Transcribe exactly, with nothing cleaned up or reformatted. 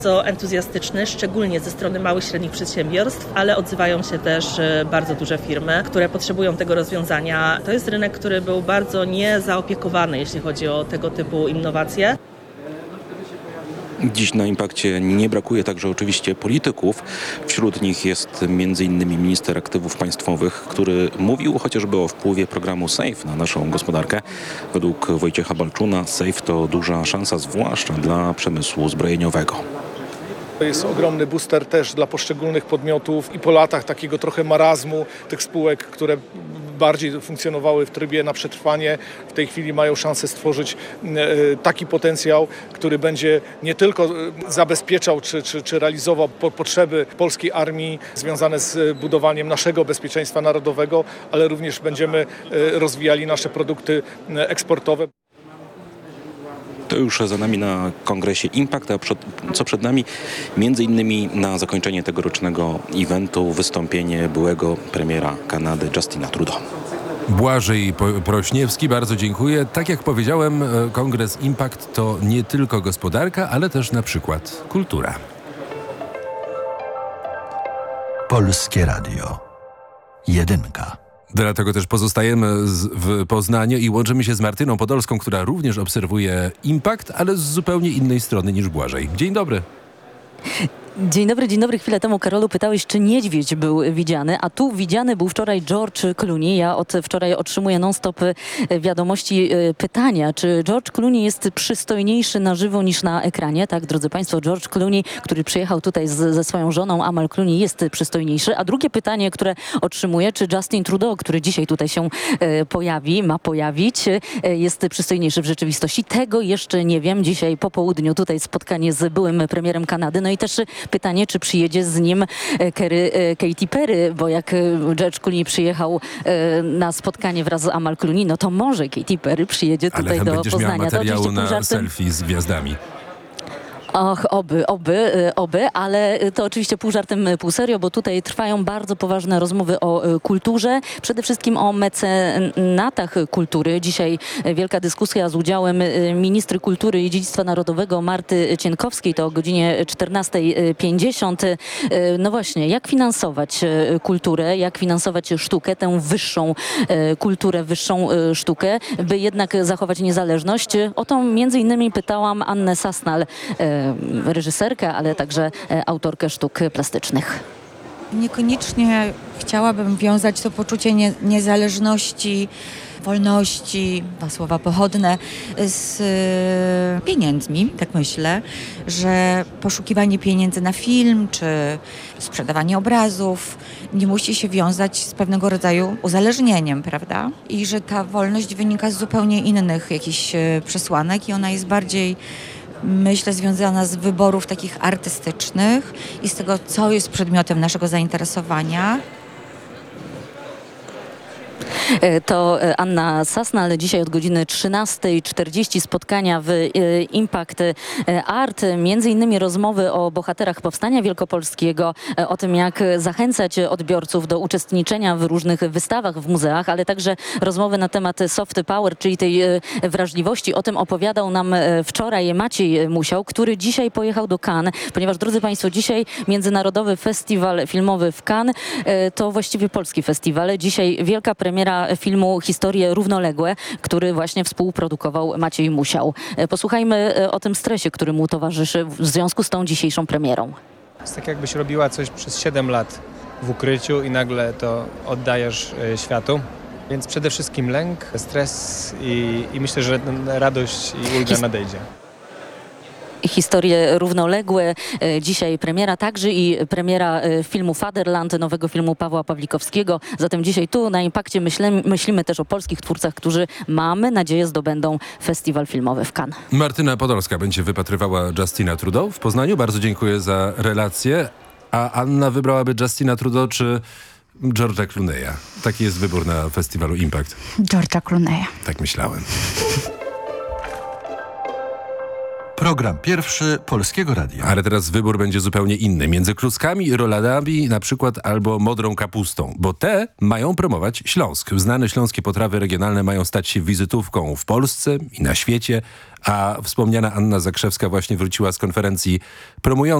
Bardzo entuzjastyczny, szczególnie ze strony małych i średnich przedsiębiorstw, ale odzywają się też bardzo duże firmy, które potrzebują tego rozwiązania. To jest rynek, który był bardzo niezaopiekowany, jeśli chodzi o tego typu innowacje. Dziś na Impakcie nie brakuje także oczywiście polityków. Wśród nich jest między innymi minister aktywów państwowych, który mówił chociażby o wpływie programu SAFE na naszą gospodarkę. Według Wojciecha Balczuna SAFE to duża szansa, zwłaszcza dla przemysłu zbrojeniowego. To jest ogromny booster też dla poszczególnych podmiotów i po latach takiego trochę marazmu tych spółek, które bardziej funkcjonowały w trybie na przetrwanie, w tej chwili mają szansę stworzyć taki potencjał, który będzie nie tylko zabezpieczał czy, czy, czy realizował potrzeby polskiej armii związane z budowaniem naszego bezpieczeństwa narodowego, ale również będziemy rozwijali nasze produkty eksportowe. To już za nami na kongresie Impact, a przed, co przed nami? Między innymi na zakończenie tegorocznego eventu wystąpienie byłego premiera Kanady Justina Trudeau. Błażej Prośniewski, bardzo dziękuję. Tak jak powiedziałem, kongres Impact to nie tylko gospodarka, ale też na przykład kultura. Polskie Radio. Jedynka. Dlatego też pozostajemy z, w Poznaniu i łączymy się z Martyną Podolską, która również obserwuje Impact, ale z zupełnie innej strony niż Błażej. Dzień dobry. Dzień dobry, dzień dobry. Chwilę temu, Karolu, pytałeś, czy niedźwiedź był widziany, a tu widziany był wczoraj George Clooney. Ja od wczoraj otrzymuję non-stop wiadomości, pytania, czy George Clooney jest przystojniejszy na żywo niż na ekranie. Tak, drodzy Państwo, George Clooney, który przyjechał tutaj z, ze swoją żoną Amal Clooney, jest przystojniejszy. A drugie pytanie, które otrzymuję, czy Justin Trudeau, który dzisiaj tutaj się e, pojawi, ma pojawić, e, jest przystojniejszy w rzeczywistości. Tego jeszcze nie wiem. Dzisiaj po południu tutaj spotkanie z byłym premierem Kanady. No i też pytanie, czy przyjedzie z nim Kerry, Katy Perry, bo jak George Clooney przyjechał na spotkanie wraz z Amal Clooney, no to może Katy Perry przyjedzie tutaj ale do będziesz Poznania. miała materiału to na żartem... selfie z gwiazdami. Och, oby, oby, oby, ale to oczywiście pół żartem, pół serio, bo tutaj trwają bardzo poważne rozmowy o kulturze, przede wszystkim o mecenatach kultury. Dzisiaj wielka dyskusja z udziałem ministry kultury i dziedzictwa narodowego Marty Cienkowskiej, to o godzinie czternasta pięćdziesiąt. No właśnie, jak finansować kulturę, jak finansować sztukę, tę wyższą kulturę, wyższą sztukę, by jednak zachować niezależność. O to między innymi pytałam Annę Sasnal, reżyserkę, ale także autorkę sztuk plastycznych. Niekoniecznie chciałabym wiązać to poczucie nie, niezależności, wolności, dwa słowa pochodne, z y, pieniędzmi. Tak myślę, że poszukiwanie pieniędzy na film czy sprzedawanie obrazów nie musi się wiązać z pewnego rodzaju uzależnieniem, prawda? I że ta wolność wynika z zupełnie innych jakichś y, przesłanek i ona jest bardziej, myślę, związana z wyborów takich artystycznych i z tego, co jest przedmiotem naszego zainteresowania. To Anna Sasnal. Dzisiaj od godziny trzynasta czterdzieści spotkania w Impact Art. Między innymi rozmowy o bohaterach Powstania Wielkopolskiego, o tym, jak zachęcać odbiorców do uczestniczenia w różnych wystawach w muzeach, ale także rozmowy na temat soft power, czyli tej wrażliwości. O tym opowiadał nam wczoraj Maciej Musiał, który dzisiaj pojechał do Cannes, ponieważ, drodzy Państwo, dzisiaj Międzynarodowy Festiwal Filmowy w Cannes to właściwie polski festiwal. Dzisiaj wielka premiera filmu Historie równoległe, który właśnie współprodukował Maciej Musiał. Posłuchajmy o tym stresie, który mu towarzyszy w związku z tą dzisiejszą premierą. Jest tak, jakbyś robiła coś przez siedem lat w ukryciu i nagle to oddajesz światu. Więc przede wszystkim lęk, stres i, i myślę, że radość i ulga His- nadejdzie. Historie równoległe. Dzisiaj premiera także i premiera filmu Fatherland, nowego filmu Pawła Pawlikowskiego. Zatem dzisiaj tu na Impakcie myślimy, myślimy też o polskich twórcach, którzy, mamy nadzieję, zdobędą festiwal filmowy w Cannes. Martyna Podolska będzie wypatrywała Justina Trudeau w Poznaniu. Bardzo dziękuję za relację. A Anna wybrałaby Justina Trudeau czy George'a Clooney'a? Taki jest wybór na festiwalu Impact. George'a Clooney'a. Tak myślałem. Program pierwszy Polskiego Radia. Ale teraz wybór będzie zupełnie inny. Między kluskami i roladami na przykład albo modrą kapustą, bo te mają promować Śląsk. Znane śląskie potrawy regionalne mają stać się wizytówką w Polsce i na świecie, a wspomniana Anna Zakrzewska właśnie wróciła z konferencji promującej